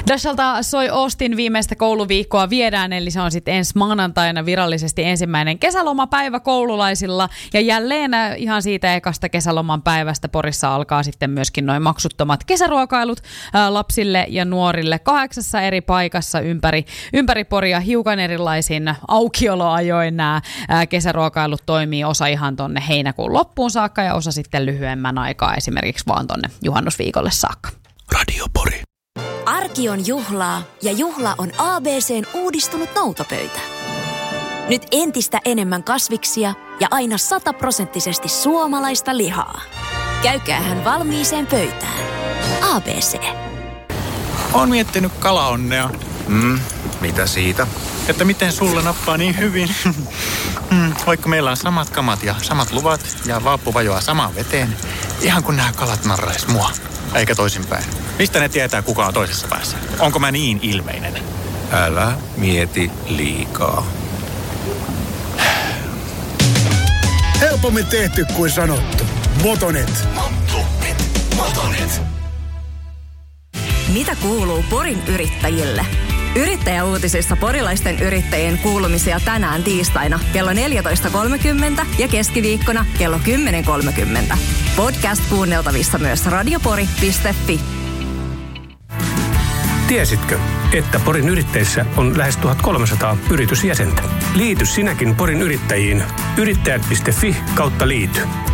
Dashalta soi Austin viimeistä kouluviikkoa viedään, eli se on sitten ensi maanantaina virallisesti ensimmäinen kesälomapäivä koululaisilla. Ja jälleen ihan siitä ekasta kesäloman päivästä Porissa alkaa sitten myöskin noin maksuttomat kesäruokailut lapsille ja nuorille 8 eri paikassa ympäri Poria. Hiukan erilaisin aukioloajoin nämä kesäruokailut toimii, osa ihan tonne heinäkuun loppuun saakka ja osa sitten lyhyemmän aikaa, esimerkiksi vaan tonne juhannusviikolle saakka. Radio Pori. Arki on juhlaa ja juhla on ABC:n uudistunut noutopöytä. Nyt entistä enemmän kasviksia ja aina 100% suomalaista lihaa. Käykäähän valmiiseen pöytään. ABC. Oon miettinyt kalaonnea. Mitä siitä? Että miten sulla nappaa niin hyvin. Vaikka meillä on samat kamat ja samat luvat ja vaappu vajoaa samaan veteen. Ihan kun nämä kalat narrais mua. Eikä toisinpäin. Mistä ne tietää, kuka on toisessa päässä? Onko mä niin ilmeinen? Älä mieti liikaa. Helpommin tehty kuin sanottu. Motonet. Mitä kuuluu Porin yrittäjille? Yrittäjäuutisissa porilaisten yrittäjien kuulumisia tänään tiistaina kello 14.30 ja keskiviikkona kello 10.30. Podcast kuunneltavissa myös radiopori.fi. Tiesitkö, että Porin yrittäjissä on lähes 1300 yritysjäsentä? Liity sinäkin Porin yrittäjiin yrittäjät.fi/liity.